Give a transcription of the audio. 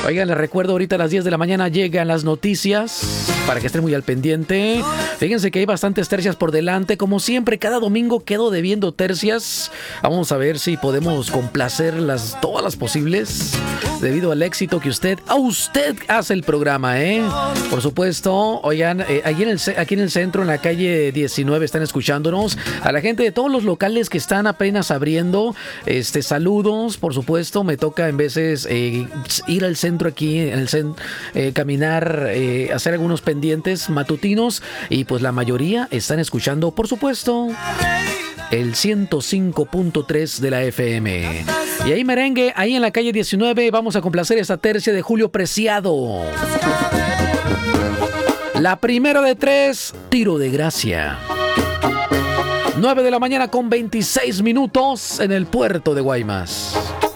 Oigan, les recuerdo, ahorita a las 10 de la mañana llegan las noticias para que estén muy al pendiente. Fíjense que hay bastantes tercias por delante. Como siempre, cada domingo quedo debiendo tercias. Vamos a ver si podemos complacer todas las posibles debido al éxito que usted hace el programa, ¿eh? Por supuesto, oigan, aquí en el centro, en la calle 19, están escuchándonos. A la gente de todos los locales que están apenas abriendo, saludos, por supuesto. Me toca en veces ir al centro aquí, en el caminar, hacer algunos pendientes matutinos, y pues la mayoría están escuchando, por supuesto, el 105.3 de la FM. Y ahí merengue, ahí en la calle 19, vamos a complacer esta tercia de Julio Preciado. La primera de 3, Tiro de Gracia. 9 de la mañana con 26 minutos en el puerto de Guaymas.